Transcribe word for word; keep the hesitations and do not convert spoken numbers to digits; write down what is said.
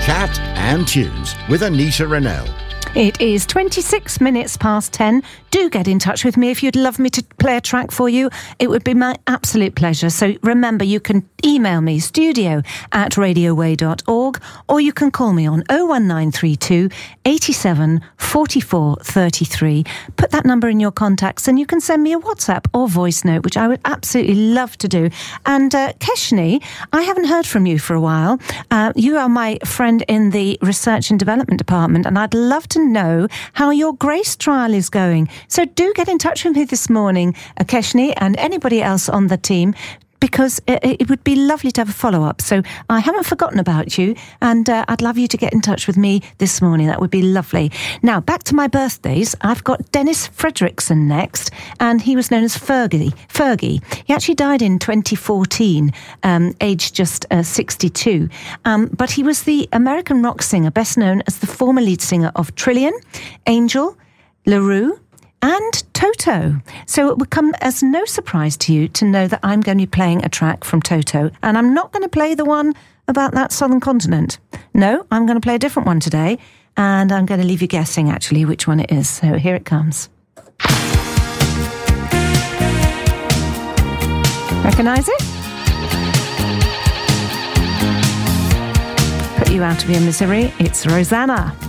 Chat and Tunes with Anita Rennell. It is twenty-six minutes past ten. Do get in touch with me if you'd love me to play a track for you. It would be my absolute pleasure. So remember, you can email me, studio at radio way dot org, or you can call me on oh one nine three two, eighty-seven, forty-four, thirty-three. Put that number in your contacts and you can send me a WhatsApp or voice note, which I would absolutely love to do. And uh, Keshni, I haven't heard from you for a while. Uh, you are my friend in the Research and Development Department, and I'd love to know how your GRACE trial is going. So do get in touch with me this morning, Keshni, and anybody else on the team, because it, it would be lovely to have a follow-up. So I haven't forgotten about you, and uh, I'd love you to get in touch with me this morning. That would be lovely. Now, back to my birthdays. I've got Dennis Fredrickson next, and he was known as Fergie. Fergie. He actually died in twenty fourteen, um, aged just uh, sixty-two. Um, but he was the American rock singer, best known as the former lead singer of Trillion, Angel, LaRue, and Toto. So it would come as no surprise to you to know that I'm going to be playing a track from Toto, and I'm not going to play the one about that southern continent. No, I'm going to play a different one today, and I'm going to leave you guessing actually which one it is. So here it comes. Recognise it? Put you out of your misery. It's Rosanna.